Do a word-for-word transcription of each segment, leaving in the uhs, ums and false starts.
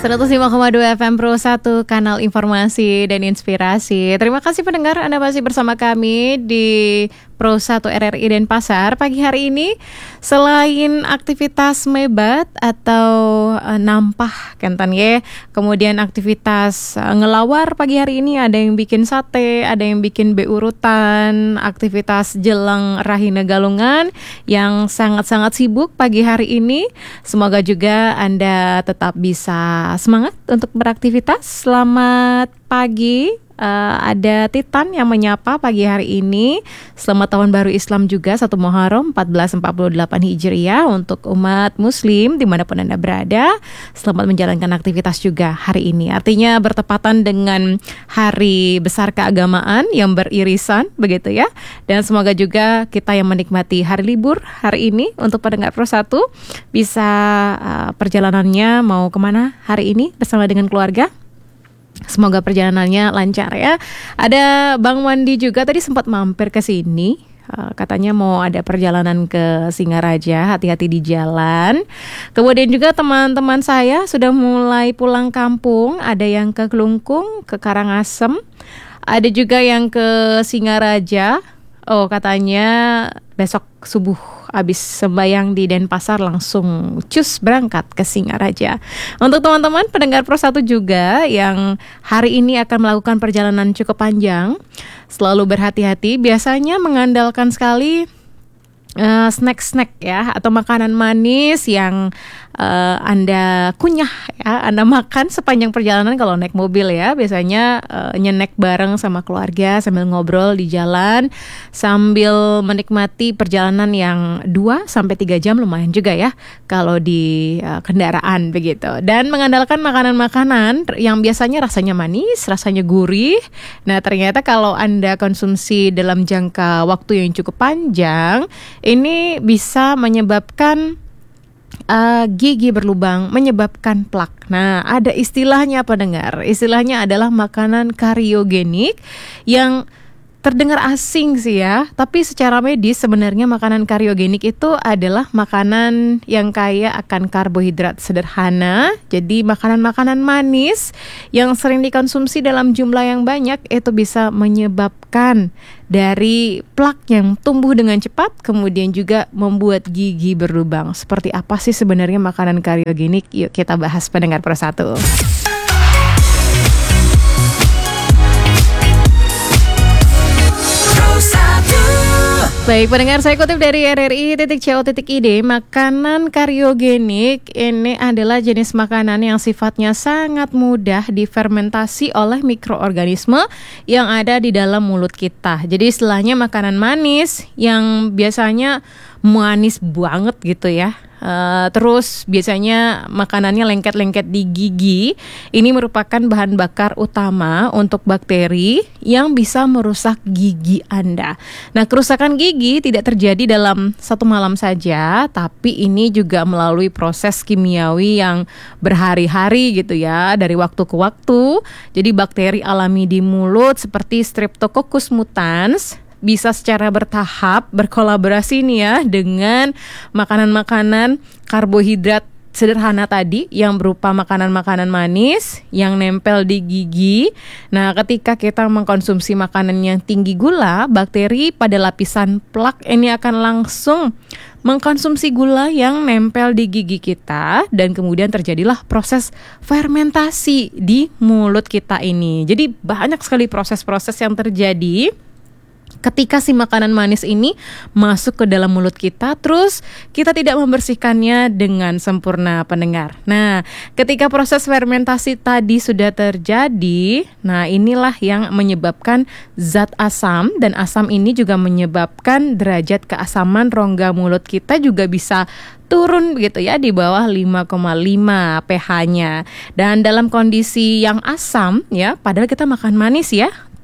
seratus lima koma dua F M Pro satu, kanal informasi dan inspirasi. Terima kasih pendengar, Anda masih bersama kami di Pro satu R R I Denpasar. Pagi hari ini, selain aktivitas mebat atau uh, nampah kentan ye, kemudian aktivitas uh, ngelawar pagi hari ini, ada yang bikin sate, ada yang bikin beurutan, aktivitas jelang Rahina Galungan yang sangat-sangat sibuk pagi hari ini. Semoga juga Anda tetap bisa semangat untuk beraktivitas. Selamat pagi. Uh, ada Titan yang menyapa pagi hari ini. Selamat Tahun Baru Islam juga, satu Muharram seribu empat ratus empat puluh delapan Hijriah untuk umat Muslim dimanapun Anda berada. Selamat menjalankan aktivitas juga hari ini. Artinya bertepatan dengan hari besar keagamaan yang beririsan, begitu ya. Dan semoga juga kita yang menikmati hari libur hari ini untuk pendengar Pro satu bisa uh, perjalanannya mau kemana hari ini bersama dengan keluarga. Semoga perjalanannya lancar ya. Ada Bang Wandi juga tadi sempat mampir ke sini. Uh, katanya mau ada perjalanan ke Singaraja, hati-hati di jalan. Kemudian juga teman-teman saya sudah mulai pulang kampung. Ada yang ke Klungkung, ke Karangasem. Ada juga yang ke Singaraja. Oh, katanya besok subuh habis sembayang di Denpasar langsung cus berangkat ke Singaraja. Untuk teman-teman pendengar Pro satu juga yang hari ini akan melakukan perjalanan cukup panjang, selalu berhati-hati. Biasanya mengandalkan sekali Uh, snack-snack ya, atau makanan manis yang uh, Anda kunyah ya, Anda makan sepanjang perjalanan. Kalau naik mobil ya, biasanya uh, nyenek bareng sama keluarga sambil ngobrol di jalan, sambil menikmati perjalanan yang dua sampai tiga jam, lumayan juga ya kalau di uh, kendaraan begitu. Dan mengandalkan makanan-makanan yang biasanya rasanya manis, rasanya gurih. Nah, ternyata kalau Anda konsumsi dalam jangka waktu yang cukup panjang, ini bisa menyebabkan uh, gigi berlubang, menyebabkan plak. Nah, ada istilahnya pendengar. Istilahnya adalah makanan kariogenik yang terdengar asing sih ya, tapi secara medis sebenarnya makanan kariogenik itu adalah makanan yang kaya akan karbohidrat sederhana. Jadi makanan-makanan manis yang sering dikonsumsi dalam jumlah yang banyak itu bisa menyebabkan dari plak yang tumbuh dengan cepat, kemudian juga membuat gigi berlubang. Seperti apa sih sebenarnya makanan kariogenik? Yuk kita bahas pendengar Pro satu. Baik, pendengar, saya kutip dari R R I titik co titik I D. Makanan kariogenik ini adalah jenis makanan yang sifatnya sangat mudah difermentasi oleh mikroorganisme yang ada di dalam mulut kita. Jadi istilahnya makanan manis yang biasanya manis banget gitu ya. Uh, terus biasanya makanannya lengket-lengket di gigi. Ini merupakan bahan bakar utama untuk bakteri yang bisa merusak gigi Anda. Nah, kerusakan gigi tidak terjadi dalam satu malam saja, tapi ini juga melalui proses kimiawi yang berhari-hari gitu ya, dari waktu ke waktu. Jadi bakteri alami di mulut seperti Streptococcus mutans bisa secara bertahap berkolaborasi nih ya dengan makanan-makanan karbohidrat sederhana tadi yang berupa makanan-makanan manis yang nempel di gigi. Nah, ketika kita mengkonsumsi makanan yang tinggi gula, bakteri pada lapisan plak ini akan langsung mengkonsumsi gula yang nempel di gigi kita, dan kemudian terjadilah proses fermentasi di mulut kita ini. Jadi banyak sekali proses-proses yang terjadi ketika si makanan manis ini masuk ke dalam mulut kita, terus kita tidak membersihkannya dengan sempurna, pendengar. Nah, ketika proses fermentasi tadi sudah terjadi, nah inilah yang menyebabkan zat asam, dan asam ini juga menyebabkan derajat keasaman rongga mulut kita juga bisa turun begitu ya, di bawah lima koma lima pH-nya. Dan dalam kondisi yang asam ya, padahal kita makan manis ya,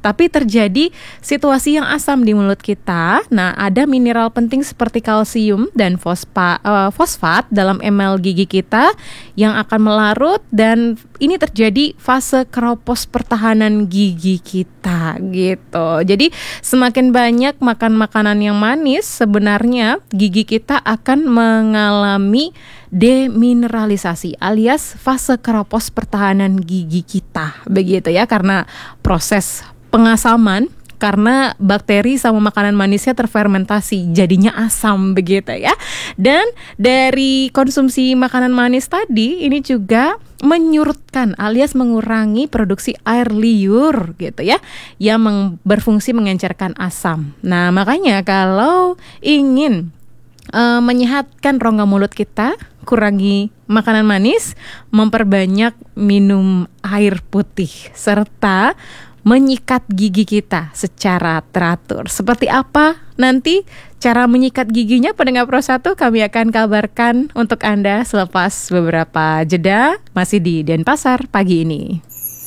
tapi terjadi situasi yang asam di mulut kita. Nah, ada mineral penting seperti kalsium dan fosfa, uh, fosfat dalam emel gigi kita yang akan melarut, dan ini terjadi fase keropos pertahanan gigi kita gitu. Jadi semakin banyak makan makanan yang manis, sebenarnya gigi kita akan mengalami demineralisasi alias fase keropos pertahanan gigi kita, begitu ya, karena proses pengasaman, karena bakteri sama makanan manisnya terfermentasi jadinya asam, begitu ya. Dan dari konsumsi makanan manis tadi ini juga menyurutkan alias mengurangi produksi air liur gitu ya, yang meng- berfungsi mengencerkan asam. Nah, makanya kalau ingin Uh, menyehatkan rongga mulut kita, kurangi makanan manis, memperbanyak minum air putih, serta menyikat gigi kita secara teratur. Seperti apa nanti cara menyikat giginya, pendengar Pro satu kami akan kabarkan untuk Anda selepas beberapa jeda, masih di Denpasar pagi ini.